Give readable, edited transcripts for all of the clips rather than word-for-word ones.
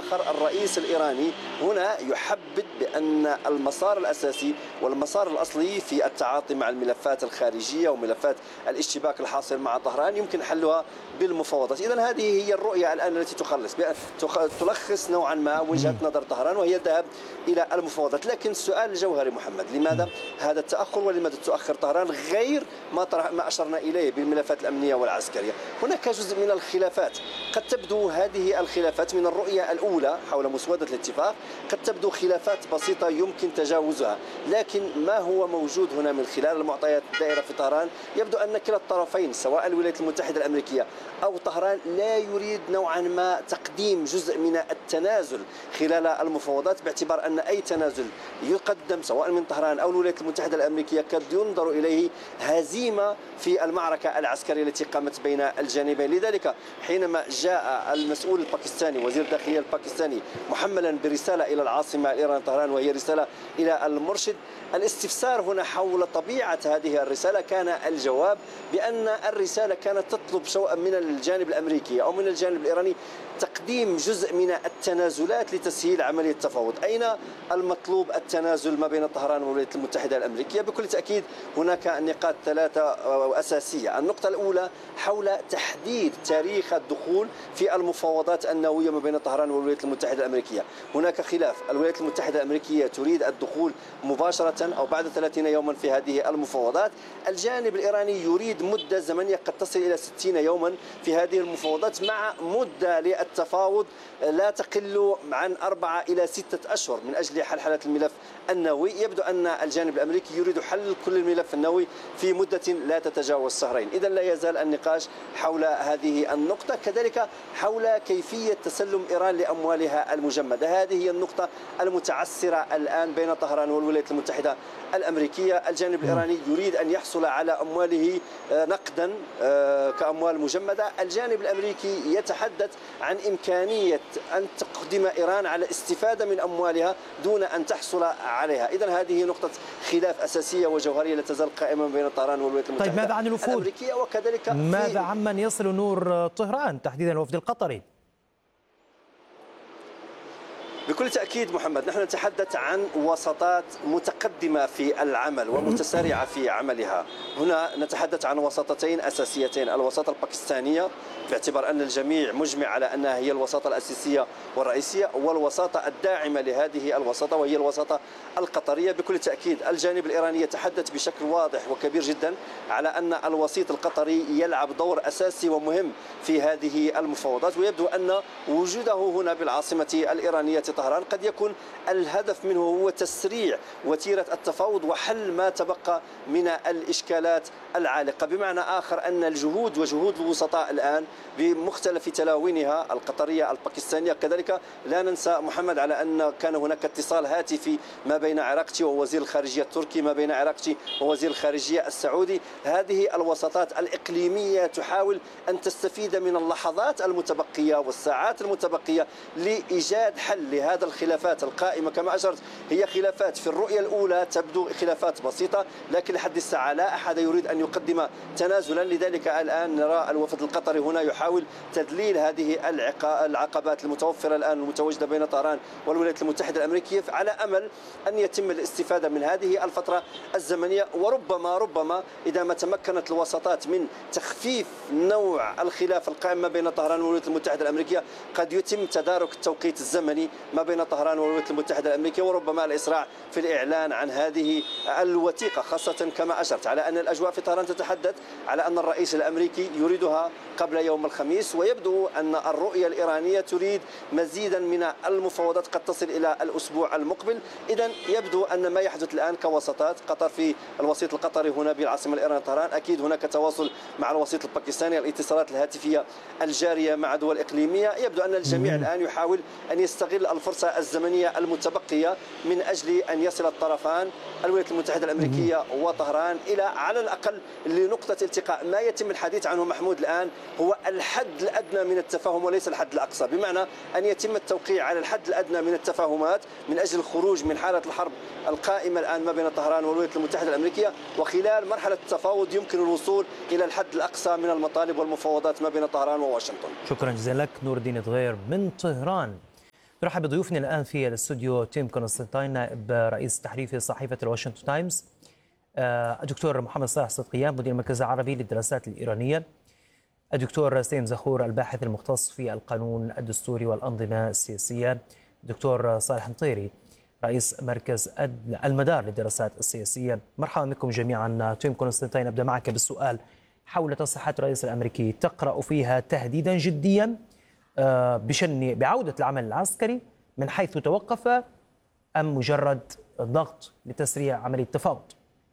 الآخر الرئيس الإيراني هنا يحبذ بأن المسار الأساسي والمسار الأصلي في التعاطي مع الملفات الخارجية وملفات الاشتباك الحاصل مع طهران يمكن حلها بالمفاوضات. إذن هذه هي الرؤية الآن التي تلخص نوعا ما وجهة نظر طهران، وهي الذهاب إلى المفاوضات. لكن السؤال الجوهري محمد، لماذا هذا التأخر ولماذا تؤخر طهران غير ما أشرنا إليه بالملفات الأمنية والعسكرية؟ هناك جزء من الخلافات، قد تبدو هذه الخلافات من الرؤية الأولى حول مسودة الاتفاق قد تبدو خلافات بسيطة يمكن تجاوزها، لكن ما هو موجود هنا من خلال المعطيات الدائرة في طهران يبدو أن كلا الطرفين سواء الولايات المتحدة الأمريكية أو طهران لا يريد نوعا ما تقديم جزء من التنازل خلال المفاوضات، باعتبار أن أي تنازل يقدم سواء من طهران أو الولايات المتحدة الأمريكية قد ينظر إليه هزيمة في المعركة العسكرية التي قامت بين الجانبين. لذلك حينما جاء المسؤول الباكستاني وزير الداخلية الباكستاني محملا برسالة إلى العاصمة الإيرانية طهران وهي رسالة إلى المرشد، الاستفسار هنا حول طبيعة هذه الرسالة كان الجواب بأن الرسالة كانت تطلب سواء من الجانب الأمريكي أو من الجانب الإيراني تقديم جزء من التنازلات لتسهيل عملية التفاوض. أين المطلوب التنازل ما بين طهران والولايات المتحدة الأمريكية؟ بكل تأكيد هناك نقاط ثلاثة أساسية. النقطة الأولى حول تحديد تاريخ الدخول في المفاوضات النووية ما بين طهران والولايات المتحدة الأمريكية. هناك خلاف، الولايات المتحدة الأمريكية تريد الدخول مباشرة أو بعد 30 يوما في هذه المفاوضات، الجانب الإيراني يريد مدة زمنية قد تصل إلى 60 يوما في هذه المفاوضات، مع مدة للتفاوض لا تقل عن 4 إلى 6 أشهر من أجل حلحلة الملف النووي. يبدو أن الجانب الأمريكي يريد حل كل الملف النووي في مدة لا تتجاوز شهرين. إذا لا يزال النقاش حول هذه النقطة، كذلك حول كيفية تسلم إيران لأموالها المجمدة. هذه هي النقطة المتعسرة الآن بين طهران والولايات المتحدة الأمريكية. الجانب الإيراني يريد أن يحصل على أمواله نقدا كأموال مجمدة، الجانب الأمريكي يتحدث عن إمكانية أن تقدم إيران على الاستفادة من أموالها دون أن تحصل عليها. إذن هذه نقطة خلاف أساسية وجوهرية لا تزال قائمة بين طهران والولايات المتحدة طيب ماذا عن الوفود الأمريكية؟ وكذلك ماذا عمن يصل نور طهران تحديدا الوفد القطري؟ بكل تأكيد محمد، نحن نتحدث عن وساطات متقدمة في العمل ومتسارعة في عملها. هنا نتحدث عن وساطتين أساسيتين، الوساطة الباكستانية باعتبار أن الجميع مجمع على أنها هي الوساطة الأساسية والرئيسية، والوساطة الداعمة لهذه الوساطة وهي الوساطة القطرية. بكل تأكيد الجانب الإيراني يتحدث بشكل واضح وكبير جدا على أن الوسيط القطري يلعب دور أساسي ومهم في هذه المفاوضات، ويبدو أن وجوده هنا بالعاصمة الإيرانية طهران قد يكون الهدف منه هو تسريع وتيرة التفاوض وحل ما تبقى من الإشكالات العالقة. بمعنى آخر أن الجهود وجهود الوسطاء الآن بمختلف تلاوينها القطرية الباكستانية، كذلك لا ننسى محمد على أن كان هناك اتصال هاتفي ما بين عراقتي ووزير الخارجية التركي، ما بين عراقتي ووزير الخارجية السعودي. هذه الوساطات الإقليمية تحاول أن تستفيد من اللحظات المتبقية والساعات المتبقية لإيجاد حل لهذا الخلافات القائمة. كما أشرت هي خلافات في الرؤية الأولى تبدو خلافات بسيطة، لكن لحد الساعة لا أحد يريد أن يقدم تنازلا. لذلك الآن نرى الوفد القطري هنا يحاول تذليل هذه العقبات المتوفرة الآن المتواجدة بين طهران والولايات المتحدة الأمريكية على أمل أن يتم الاستفادة من هذه الفترة الزمنية. وربما إذا ما تمكنت الوساطات من تخفيف نوع الخلاف القائم ما بين طهران والولايات المتحدة الأمريكية قد يتم تدارك التوقيت الزمني ما بين طهران والولايات المتحدة الأمريكية، وربما الإسراع في الإعلان عن هذه الوثيقة، خاصة كما أشرت على أن الأجواء في طهران تتحدث على أن الرئيس الأمريكي يريدها قبل يوم الخميس، ويبدو أن الرؤية الإيرانية تريد مزيدا من المفاوضات قد تصل إلى الأسبوع المقبل. إذن يبدو أن ما يحدث الآن كوساطات قطر في الوسيط القطري هنا بالعاصمة الإيرانية طهران، أكيد هناك تواصل مع الوسيط الباكستاني، الاتصالات الهاتفية الجارية مع دول إقليمية. يبدو أن الجميع الآن يحاول أن يستغل الفرصة الزمنية المتبقية من أجل أن يصل الطرفان الولايات المتحدة الأمريكية وطهران إلى على الأقل لنقطة التقاء. ما يتم الحديث عنه محمود الآن هو الحد الأدنى من التفاهم وليس الحد الأقصى، بمعنى أن يتم التوقيع على الحد الأدنى من التفاهمات من أجل الخروج من حالة الحرب القائمة الآن ما بين طهران والولايات المتحدة الأمريكية، وخلال مرحلة التفاوض يمكن الوصول إلى الحد الأقصى من المطالب والمفاوضات ما بين طهران وواشنطن. شكرا جزيلا لك نور الدين دغير من طهران. نرحب بضيوفنا الآن في الاستوديو تيم كونستانتين نائب رئيس تحرير صحيفة الواشنطن تايمز، الدكتور محمد صالح صدقيان مدير المركز العربي للدراسات الإيرانية، الدكتور سليم زخور الباحث المختص في القانون الدستوري والأنظمة السياسية، الدكتور صالح مطيري رئيس مركز المدار للدراسات السياسية. مرحبا بكم جميعا. تيم كونستانتين، أبدأ معك بالسؤال حول تصريحات الرئيس الأمريكي، تقرأ فيها تهديدا جديا بعودة العمل العسكري من حيث توقف، أم مجرد ضغط لتسريع عملية التفاوض؟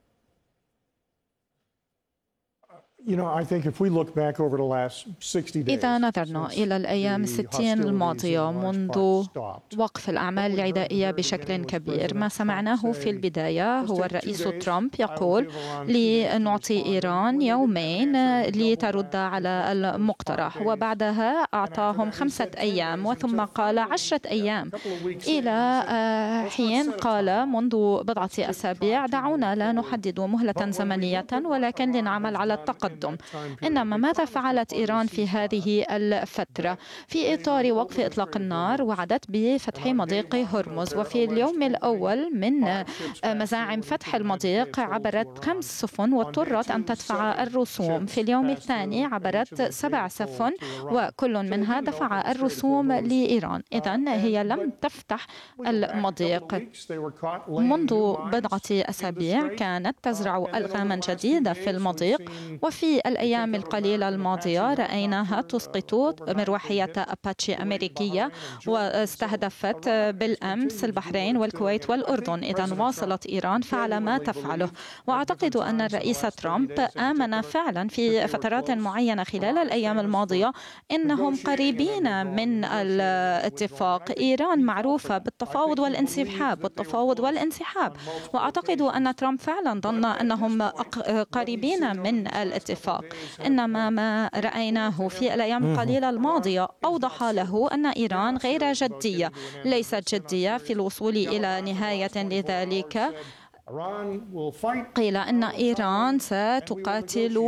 إذا نظرنا إلى الأيام 60 الماضية منذ وقف الأعمال العدائية بشكل كبير، ما سمعناه في البداية هو الرئيس ترامب يقول لنعطي إيران يومين لترد على المقترح، وبعدها أعطاهم 5 أيام، وثم قال 10 أيام، إلى حين قال منذ بضعة أسابيع دعونا لا نحدد مهلة زمنية ولكن لنعمل على التقدم. إنما ماذا فعلت إيران في هذه الفترة؟ في إطار وقف إطلاق النار وعدت بفتح مضيق هرمز، وفي اليوم الأول من مزاعم فتح المضيق عبرت 5 سفن واضطرت أن تدفع الرسوم. في اليوم الثاني عبرت 7 سفن وكل منها دفع الرسوم لإيران. إذن هي لم تفتح المضيق. منذ بضعة أسابيع كانت تزرع ألغاما جديدة في المضيق، وفي الأيام القليلة الماضية رأيناها تسقط مروحية أباتشي أمريكية، واستهدفت بالأمس البحرين والكويت والأردن. إذن واصلت إيران فعل ما تفعله، وأعتقد أن الرئيس ترامب آمن فعلا في فترات معينة خلال الأيام الماضية إنهم قريبين من الاتفاق. إيران معروفة بالتفاوض والانسحاب وأعتقد أن ترامب فعلا ظن أنهم قريبين من الاتفاق. إنما ما رأيناه في الأيام القليلة الماضية أوضح له أن إيران غير جدية، ليست جدية في الوصول إلى نهاية. لذلك قيل أن إيران ستقاتل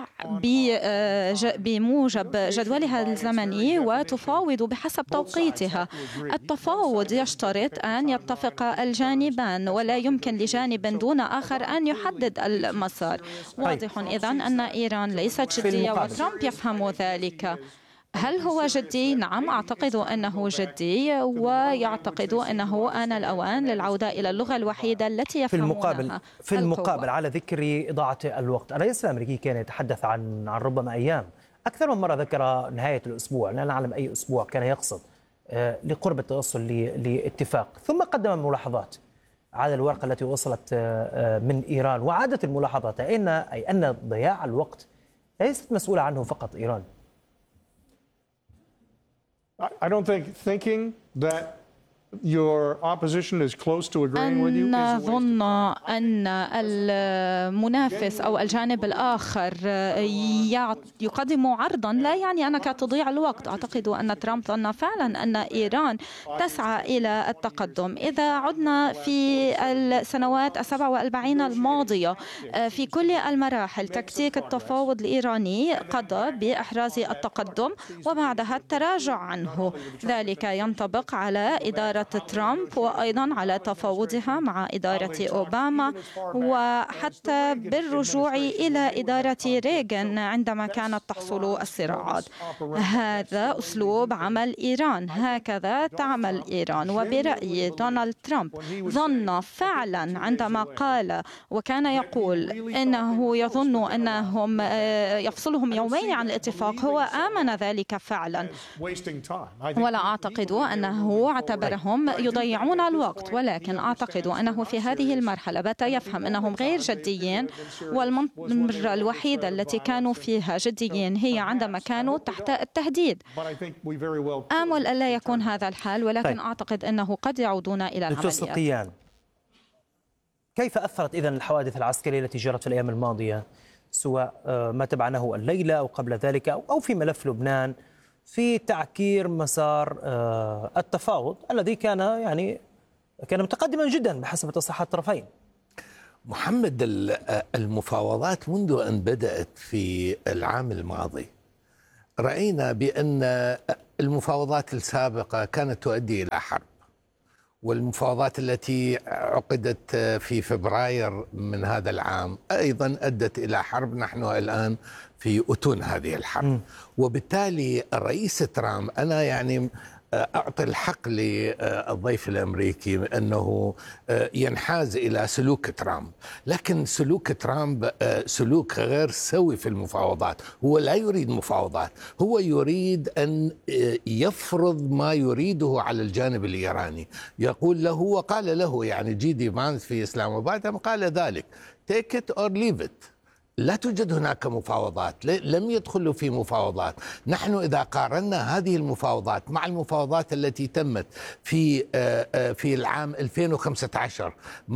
بموجب جدولها الزمني وتفاوض بحسب توقيتها. التفاوض يشترط أن يتفق الجانبان، ولا يمكن لجانب دون آخر أن يحدد المسار. واضح إذن أن إيران ليست جدية وترامب يفهم ذلك. هل هو جدي؟ نعم، أعتقد أنه جدي، ويعتقد أنه آن الأوان للعودة إلى اللغة الوحيدة التي يفهمونها. في المقابل على ذكر إضاعة الوقت، الرئيس الأمريكي كان يتحدث عن ربما أيام، أكثر من مرة ذكر نهاية الأسبوع، لا نعلم أي أسبوع كان يقصد، لقرب التوصل لاتفاق، ثم قدم ملاحظات على الورقة التي وصلت من إيران، وعادت الملاحظات أي أن ضياع الوقت ليست مسؤولة عنه فقط إيران. I don't think thinking that your opposition is close to agreeing with you. نظن أن المنافس أو الجانب الآخر يقدم عرضا لا يعني أنك تضيع الوقت. أعتقد أن ترامب ظن فعلا أن إيران تسعى إلى التقدم. إذا عدنا في السنوات 47 الماضية في كل المراحل، تكتيك التفاوض الإيراني قضى بإحراز التقدم وبعدها التراجع عنه. ذلك ينطبق على إدارة ترامب وأيضا على تفاوضها مع إدارة أوباما، وحتى بالرجوع إلى إدارة ريغان عندما كانت تحصل الصراعات. هذا أسلوب عمل إيران، هكذا تعمل إيران. وبرأيي دونالد ترامب ظن فعلا عندما قال وكان يقول إنه يظن أنهم يفصلهم يومين عن الاتفاق، هو آمن ذلك فعلا، ولا أعتقد أنه اعتبرهم يضيعون الوقت، ولكن أعتقد أنه في هذه المرحلة بات يفهم أنهم غير جديين، والمرة الوحيدة التي كانوا فيها جديين هي عندما كانوا تحت التهديد. آمل ألا يكون هذا الحال، ولكن أعتقد أنه قد يعودون إلى العمليات. دكتور صدقيان، كيف أثرت إذن الحوادث العسكرية التي جرت في الأيام الماضية، سواء ما تبعناه الليلة أو قبل ذلك أو في ملف لبنان، في تعكير مسار التفاوض الذي كان متقدما جدا بحسب تصريحات الطرفين؟ محمد، المفاوضات منذ أن بدأت في العام الماضي رأينا بأن المفاوضات السابقة كانت تؤدي إلى حرب، والمفاوضات التي عقدت في فبراير من هذا العام أيضا أدت إلى حرب. نحن الآن في أتون هذه الحرب، وبالتالي الرئيس ترامب، أنا يعني أعطي الحق للضيف الأمريكي أنه ينحاز إلى سلوك ترامب، لكن سلوك ترامب سلوك غير سوي في المفاوضات. هو لا يريد مفاوضات، هو يريد أن يفرض ما يريده على الجانب الإيراني. يقول له وقال له يعني جي.دي فانس في إسلام آباد قال ذلك take it or leave it. لا توجد هناك مفاوضات، لم يدخلوا في مفاوضات. نحن إذا قارنا هذه المفاوضات مع المفاوضات التي تمت في العام 2015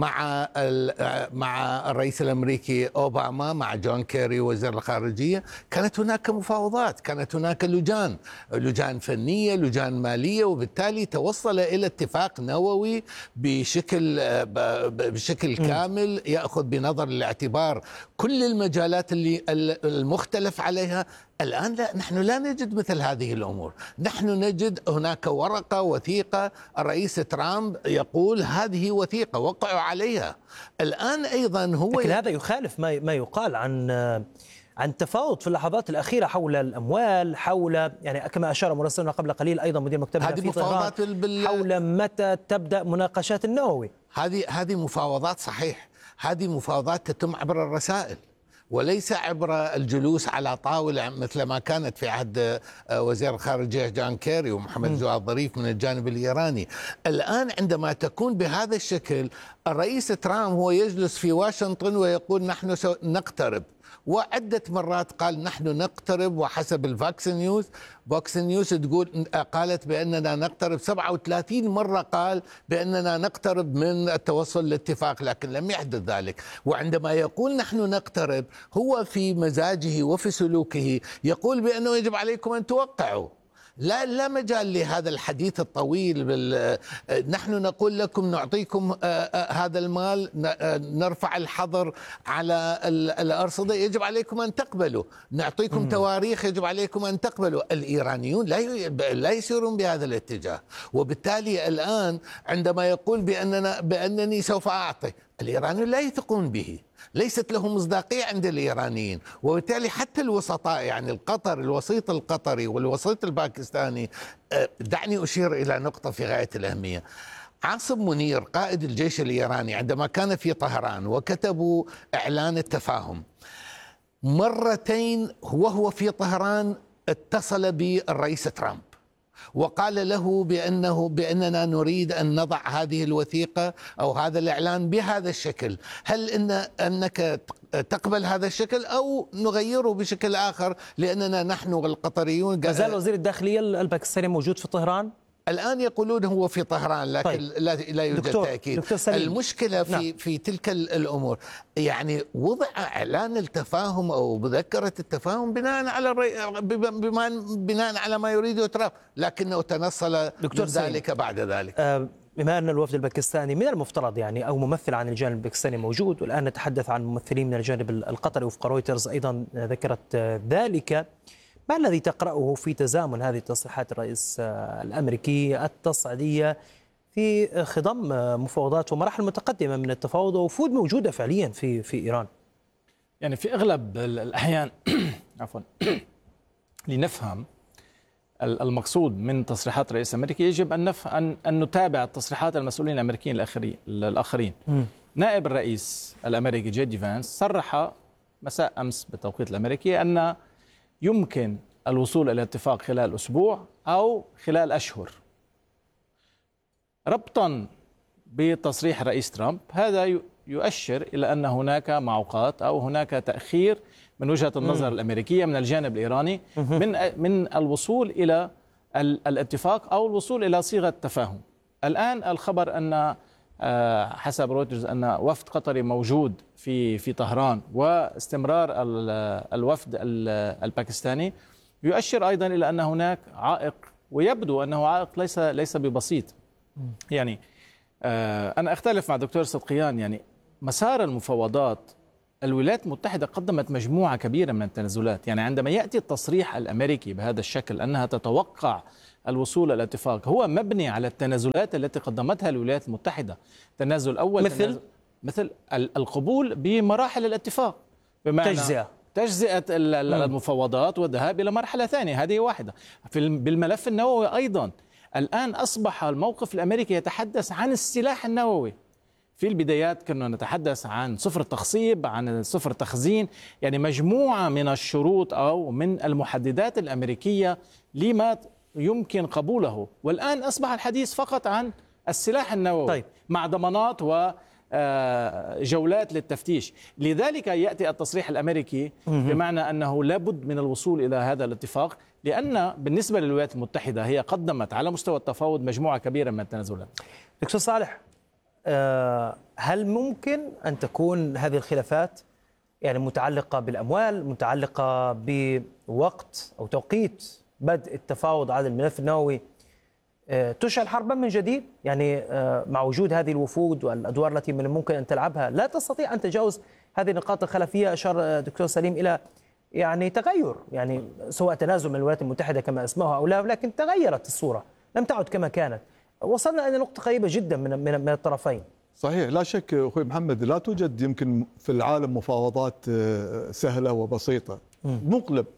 مع الرئيس الأمريكي أوباما مع جون كيري وزير الخارجية، كانت هناك مفاوضات، كانت هناك لجان فنية، لجان مالية، وبالتالي توصل إلى اتفاق نووي بشكل كامل يأخذ بنظر الاعتبار كل المجالات اللي المختلف عليها. الآن لا، نحن لا نجد مثل هذه الأمور. نحن نجد هناك ورقة وثيقة الرئيس ترامب يقول هذه وثيقة وقعوا عليها. الآن أيضا هو لكن هذا يخالف ما يقال عن تفاوض في اللحظات الأخيرة حول الأموال، حول يعني كما أشار مراسلنا قبل قليل أيضا مدير مكتبنا في طهران حول متى تبدأ مناقشات النووي. هذه مفاوضات، صحيح، هذه مفاوضات تتم عبر الرسائل وليس عبر الجلوس على طاولة مثل ما كانت في عهد وزير الخارجية جون كيري ومحمد جواد ظريف من الجانب الإيراني. الآن عندما تكون بهذا الشكل، الرئيس ترامب هو يجلس في واشنطن ويقول نحن نقترب، وعدة مرات قال نحن نقترب، وحسب الفاكس نيوز قالت بأننا نقترب 37 مرة، قال بأننا نقترب من التوصل لاتفاق، لكن لم يحدث ذلك. وعندما يقول نحن نقترب، هو في مزاجه وفي سلوكه يقول بأنه يجب عليكم أن توقعوا. لا مجال لهذا الحديث الطويل. نحن نقول لكم نعطيكم هذا المال، نرفع الحظر على الأرصدة، يجب عليكم أن تقبلوا، نعطيكم تواريخ، يجب عليكم أن تقبلوا. الإيرانيون لا يسيرون بهذا الاتجاه، وبالتالي الآن عندما يقول بأنني سوف أعطي، الإيرانيون لا يثقون به، ليست له مصداقية عند الإيرانيين، وبالتالي حتى الوسطاء يعني الوسيط القطري والوسيط الباكستاني. دعني أشير إلى نقطة في غاية الأهمية. عاصم منير قائد الجيش الإيراني عندما كان في طهران وكتبوا إعلان التفاهم، مرتين وهو في طهران اتصل بالرئيس ترامب وقال له بأننا نريد أن نضع هذه الوثيقة أو هذا الإعلان بهذا الشكل، هل أنك تقبل هذا الشكل أو نغيره بشكل آخر، لأننا نحن والقطريون. ما زال وزير الداخلية الباكستاني موجود في طهران؟ الآن يقولون هو في طهران، لكن طيب. لا يوجد تأكيد. المشكلة في تلك الأمور، يعني وضع إعلان التفاهم أو مذكرة التفاهم بناء على ما يريده ترامب، لكنه تنصل من ذلك بعد ذلك. بما أن الوفد الباكستاني من المفترض يعني أو ممثل عن الجانب الباكستاني موجود، والآن نتحدث عن ممثلين من الجانب القطري، وفق رويترز أيضا ذكرت ذلك، ما الذي تقرأه في تزامن هذه تصريحات الرئيس الأمريكي التصعيدية في خضم مفاوضات ومراحل متقدمة من التفاوض ووفود موجودة فعليا في إيران؟ يعني في أغلب الأحيان عفوا لنفهم المقصود من تصريحات الرئيس الأمريكي يجب أن نتابع تصريحات المسؤولين الأمريكيين الآخرين. نائب الرئيس الأمريكي جي.دي فانس صرح مساء أمس بالتوقيت الأمريكي أن يمكن الوصول إلى اتفاق خلال أسبوع أو خلال أشهر، ربطا بتصريح الرئيس ترامب. هذا يؤشر إلى أن هناك معوقات أو هناك تأخير من وجهة النظر الأمريكية من الجانب الإيراني من الوصول إلى الاتفاق أو الوصول إلى صيغة تفاهم. الآن الخبر أن حسب رويترز أن وفد قطري موجود في طهران، واستمرار الوفد الباكستاني يؤشر أيضا إلى أن هناك عائق، ويبدو أنه عائق ليس ببسيط. يعني أنا أختلف مع دكتور صدقيان، يعني مسار المفاوضات الولايات المتحدة قدمت مجموعة كبيرة من التنازلات. يعني عندما يأتي التصريح الأمريكي بهذا الشكل أنها تتوقع الوصول إلى اتفاق هو مبني على التنازلات التي قدمتها الولايات المتحدة. تنازل أول مثل القبول بمراحل الاتفاق، بمعنى تجزئة المفاوضات والذهاب إلى مرحلة ثانية. هذه واحدة. بالملف النووي أيضا الآن أصبح الموقف الأمريكي يتحدث عن السلاح النووي. في البدايات كنا نتحدث عن صفر تخصيب، عن صفر تخزين، يعني مجموعة من الشروط أو من المحددات الأمريكية لما يمكن قبوله، والآن أصبح الحديث فقط عن السلاح النووي. طيب. مع ضمانات وجولات للتفتيش. لذلك يأتي التصريح الأمريكي بمعنى أنه لابد من الوصول إلى هذا الاتفاق، لأن بالنسبة للولايات المتحدة هي قدمت على مستوى التفاوض مجموعة كبيرة من التنازلات. دكتور صالح، هل ممكن أن تكون هذه الخلافات يعني متعلقة بالأموال، متعلقة بوقت أو توقيت بدء التفاوض على الملف النووي، تشعل حربا من جديد؟ يعني مع وجود هذه الوفود والأدوار التي من الممكن أن تلعبها لا تستطيع أن تتجاوز هذه النقاط الخلفية. أشار دكتور سليم إلى يعني تغير، يعني سواء تنازل من الولايات المتحدة كما اسمها أو لا، لكن تغيرت الصورة، لم تعد كما كانت. وصلنا إلى نقطة قريبة جدا من الطرفين. صحيح، لا شك أخوي محمد، لا توجد يمكن في العالم مفاوضات سهلة وبسيطة. مقلب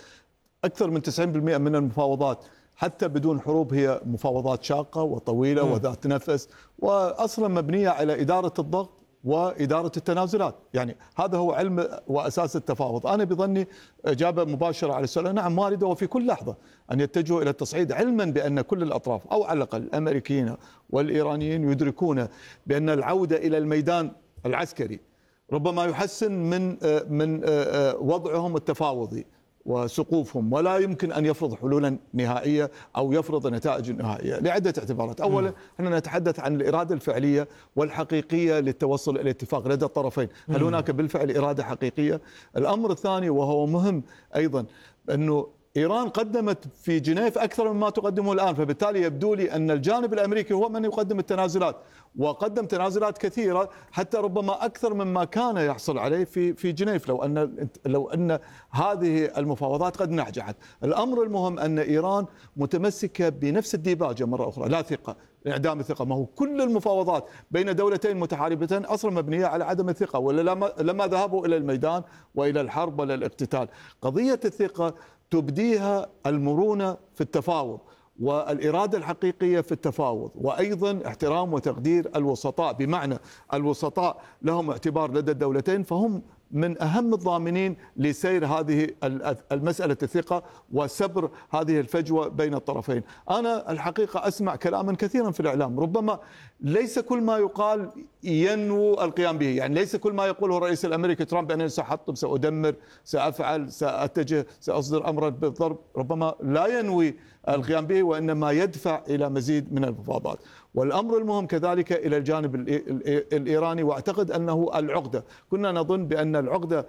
أكثر من 90% من المفاوضات حتى بدون حروب هي مفاوضات شاقة وطويلة وذات نفس، وأصلا مبنية على إدارة الضغط وإدارة التنازلات. يعني هذا هو علم وأساس التفاوض. أنا بظني إجابة مباشرة على السؤال، نعم واردة وفي كل لحظة أن يتجهوا إلى التصعيد، علما بأن كل الأطراف أو على الأقل الأمريكيين والإيرانيين يدركون بأن العودة إلى الميدان العسكري ربما يحسن من وضعهم التفاوضي وسقوفهم، ولا يمكن أن يفرض حلولا نهائية أو يفرض نتائج نهائية لعدة اعتبارات. أولا، احنا نتحدث عن الإرادة الفعلية والحقيقية للتوصل إلى اتفاق لدى الطرفين. هل هناك بالفعل إرادة حقيقية؟ الأمر الثاني وهو مهم أيضا، أنه إيران قدمت في جنيف أكثر مما تقدمه الآن، فبالتالي يبدو لي أن الجانب الأمريكي هو من يقدم التنازلات، وقدم تنازلات كثيرة حتى ربما أكثر مما كان يحصل عليه في جنيف لو أن هذه المفاوضات قد نجحت. الأمر المهم أن إيران متمسكة بنفس الديباجة مرة أخرى، لا ثقة، انعدام الثقة. ما هو كل المفاوضات بين دولتين متحاربتين أصلا مبنية على عدم الثقة، ولا لما ذهبوا إلى الميدان وإلى الحرب ولا الاقتتال. قضية الثقة تبديها المرونة في التفاوض والإرادة الحقيقية في التفاوض، وأيضا احترام وتقدير الوسطاء، بمعنى الوسطاء لهم اعتبار لدى الدولتين، فهم من أهم الضامنين لسير هذه المسألة الثقة وسبر هذه الفجوة بين الطرفين. أنا الحقيقة أسمع كلاما كثيرا في الإعلام، ربما ليس كل ما يقال ينوو القيام به. يعني ليس كل ما يقوله الرئيس الأمريكي ترامب أنني سأحطم، سأدمر، سأفعل، سأتجه، سأصدر أمرا بالضرب، ربما لا ينوي القيام به، وإنما يدفع إلى مزيد من المفاوضات. والأمر المهم كذلك إلى الجانب الإيراني، وأعتقد أنه العقدة، كنا نظن بأن العقدة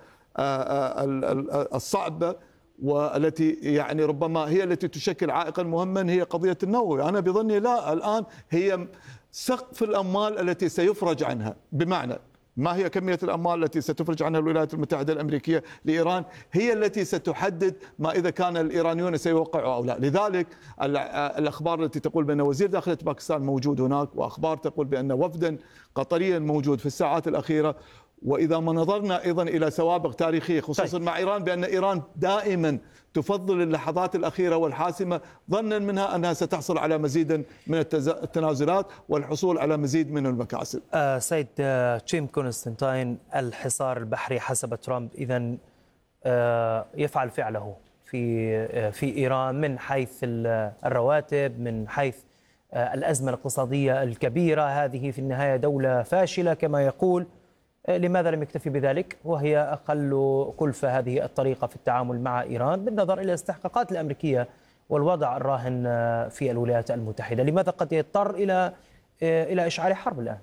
الصعبة والتي يعني ربما هي التي تشكل عائقا مهما هي قضية النووي. أنا بظني لا، الآن هي سقف الأموال التي سيفرج عنها، بمعنى ما هي كمية الأموال التي ستفرج عنها الولايات المتحدة الأمريكية لإيران هي التي ستحدد ما إذا كان الإيرانيون سيوقعوا أو لا. لذلك الأخبار التي تقول بأن وزير داخلية باكستان موجود هناك، وأخبار تقول بأن وفدا قطريا موجود في الساعات الأخيرة. وإذا ما نظرنا أيضا إلى سوابق تاريخية خصوصا مع إيران، بأن إيران دائما تفضل اللحظات الأخيرة والحاسمة، ظنا منها أنها ستحصل على مزيد من التنازلات والحصول على مزيد من المكاسب. سيد تيم كونستانتين، الحصار البحري حسب ترامب إذن يفعل فعله في إيران من حيث الرواتب، من حيث الأزمة الاقتصادية الكبيرة. هذه في النهاية دولة فاشلة كما يقول. لماذا لم يكتفي بذلك وهي أقل كلفة هذه الطريقة في التعامل مع إيران بالنظر إلى الاستحقاقات الأمريكية والوضع الراهن في الولايات المتحدة؟ لماذا قد يضطر إلى إشعال حرب الآن؟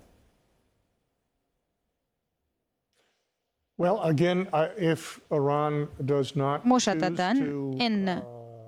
Well, again, if Iran does not مجددا إن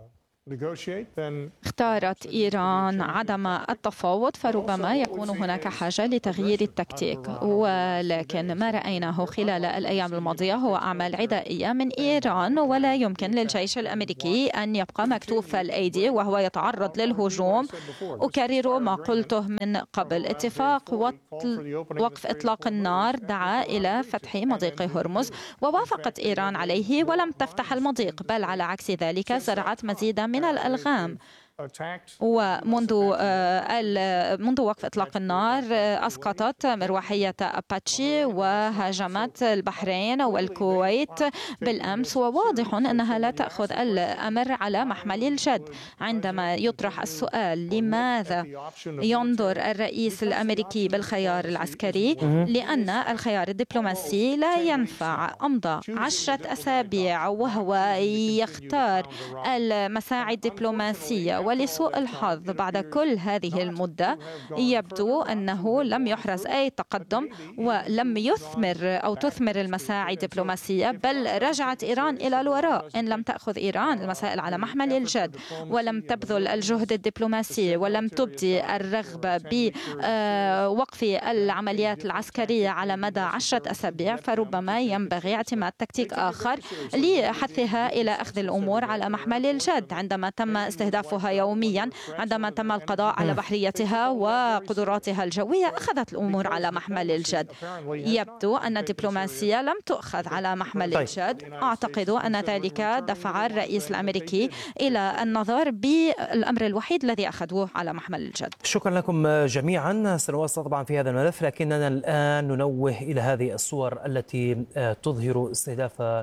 اختارت إيران عدم التفاوض، فربما يكون هناك حاجة لتغيير التكتيك. ولكن ما رأيناه خلال الأيام الماضية هو أعمال عدائية من إيران، ولا يمكن للجيش الأمريكي أن يبقى مكتوف الأيدي وهو يتعرض للهجوم. أكرر ما قلته من قبل، اتفاق وقف إطلاق النار دعا إلى فتح مضيق هرمز، ووافقت إيران عليه ولم تفتح المضيق، بل على عكس ذلك زرعت مزيدا من الألغام. ومنذ وقف إطلاق النار أسقطت مروحية أباتشي وهاجمت البحرين والكويت بالأمس، وواضح أنها لا تأخذ الأمر على محمل الجد. عندما يطرح السؤال لماذا ينظر الرئيس الأمريكي بالخيار العسكري، لأن الخيار الدبلوماسي لا ينفع. أمضى 10 أسابيع وهو يختار المساعي الدبلوماسية، ولسوء الحظ بعد كل هذه المدة يبدو أنه لم يحرز أي تقدم ولم تثمر المساعي الدبلوماسية، بل رجعت إيران إلى الوراء. إن لم تأخذ إيران المسائل على محمل الجد ولم تبذل الجهد الدبلوماسي ولم تبدي الرغبة بوقف العمليات العسكرية على مدى 10 أسابيع، فربما ينبغي اعتماد تكتيك آخر لحثها إلى أخذ الأمور على محمل الجد. عندما تم استهدافها يوميا، عندما تم القضاء على بحريتها وقدراتها الجوية، أخذت الأمور على محمل الجد. يبدو أن الدبلوماسية لم تؤخذ على محمل الجد. أعتقد أن ذلك دفع الرئيس الأمريكي إلى النظر بالأمر الوحيد الذي أخذوه على محمل الجد. شكرا لكم جميعا. سنواصل طبعا في هذا الملف، لكننا الآن ننوه إلى هذه الصور التي تظهر استهداف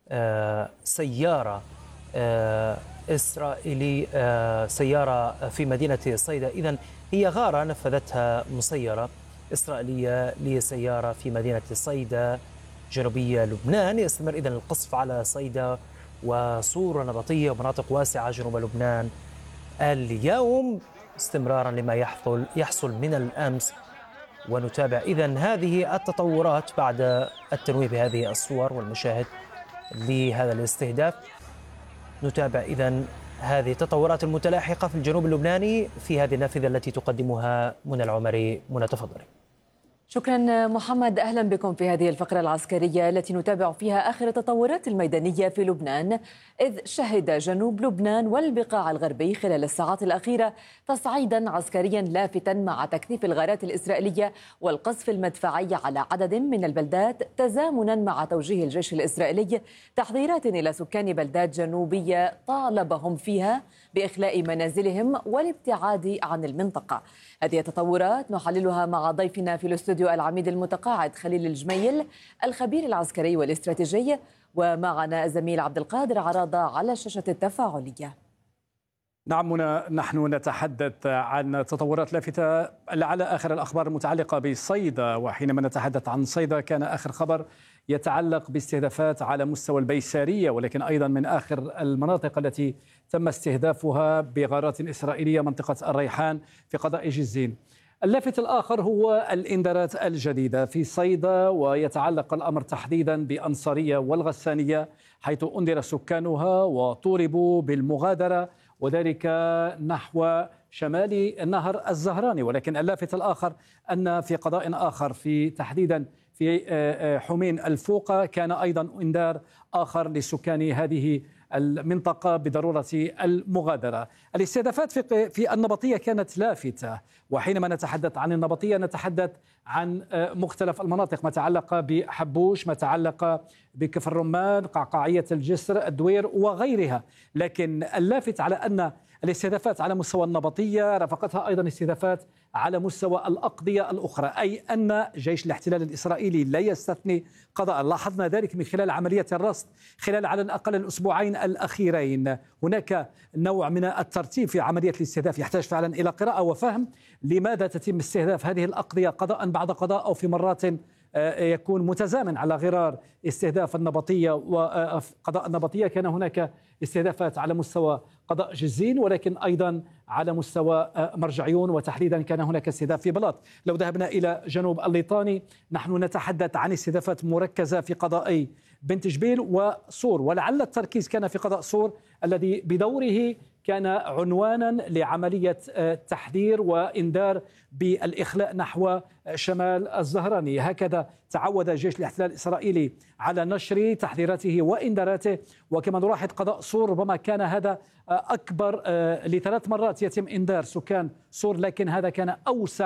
سيارة إسرائيلي، سيارة في مدينة صيدا. إذن هي غارة نفذتها مسيرة إسرائيلية لسيارة في مدينة صيدا جنوبية لبنان. يستمر إذن القصف على صيدا وصور نبطية ومناطق واسعة جنوب لبنان اليوم، استمرارا لما يحصل من الأمس. ونتابع إذن هذه التطورات بعد التنويه بهذه الصور والمشاهد لهذا الاستهداف. نتابع إذن هذه التطورات المتلاحقة في الجنوب اللبناني في هذه النافذة التي تقدمها منى العمري. منى، تفضلي. شكرا محمد، أهلا بكم في هذه الفقرة العسكرية التي نتابع فيها آخر التطورات الميدانية في لبنان، إذ شهد جنوب لبنان والبقاع الغربي خلال الساعات الأخيرة تصعيدا عسكريا لافتا مع تكثيف الغارات الإسرائيلية والقصف المدفعي على عدد من البلدات، تزامنا مع توجيه الجيش الإسرائيلي تحذيرات إلى سكان بلدات جنوبية طالبهم فيها بإخلاء منازلهم والابتعاد عن المنطقة. هذه التطورات نحللها مع ضيفنا في الاستوديو العميد المتقاعد خليل الجميل، الخبير العسكري والاستراتيجي، ومعنا الزميل عبد القادر عراضة على الشاشة التفاعلية. نعم منى، نحن نتحدث عن تطورات لافتة على آخر الأخبار المتعلقة بصيدا. وحينما نتحدث عن صيدا كان آخر خبر يتعلق باستهدافات على مستوى البيسارية، ولكن أيضا من آخر المناطق التي تم استهدافها بغارات إسرائيلية منطقة الريحان في قضاء جزين. اللافت الآخر هو الإنذارات الجديدة في صيدا، ويتعلق الأمر تحديدا بأنصارية والغسانية، حيث أنذر سكانها وطوربوا بالمغادرة، وذلك نحو شمال نهر الزهراني. ولكن اللافت الآخر أن في قضاء آخر في تحديدا في حمين الفوقة كان أيضا إنذار آخر لسكان هذه المنطقة بضرورة المغادرة. الاستهدافات في النبطية كانت لافتة، وحينما نتحدث عن النبطية نتحدث عن مختلف المناطق، ما تعلق بحبوش، ما تعلق بكفر رمان، قعقاعية الجسر، الدوير وغيرها. لكن اللافت على أن الاستهدافات على مستوى النبطية رافقتها أيضا استهدافات على مستوى الأقضية الأخرى، أي أن جيش الاحتلال الإسرائيلي لا يستثني قضاء. لاحظنا ذلك من خلال عملية الرصد خلال على الأقل الأسبوعين الأخيرين. هناك نوع من الترتيب في عملية الاستهداف يحتاج فعلا إلى قراءة وفهم لماذا تتم استهداف هذه الأقضية قضاء بعد قضاء، أو في مرات يكون متزامن على غرار استهداف النبطية وقضاء النبطية. كان هناك استهدافات على مستوى قضاء جزين، ولكن أيضا على مستوى مرجعيون، وتحديدا كان هناك استهداف في بلاط. لو ذهبنا إلى جنوب الليطاني نحن نتحدث عن استهدافات مركزة في قضائي بنت جبيل وصور، ولعل التركيز كان في قضاء صور الذي بدوره كان عنوانا لعملية تحذير وإنذار بالإخلاء نحو شمال الزهراني. هكذا تعود جيش الاحتلال الإسرائيلي على نشر تحذيراته وإنذاراته. وكما نلاحظ قضاء صور ربما كان هذا أكبر، ل3 مرات يتم إنذار سكان صور، لكن هذا كان أوسع